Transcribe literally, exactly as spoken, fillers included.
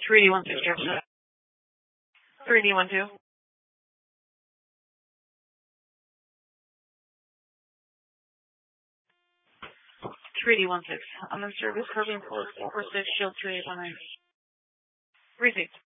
three D one six. three D one two. three D one six. I'm in service. Caribbean Force four six Shield two eight one nine. Received.